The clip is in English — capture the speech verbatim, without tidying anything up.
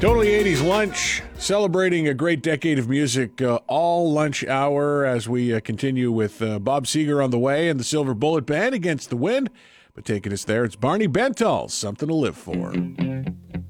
Totally eighties Lunch, celebrating a great decade of music uh, all lunch hour as we uh, continue with uh, Bob Seger on the way and the Silver Bullet Band Against the Wind. But taking us there, it's Barney Bentall, Something to Live For.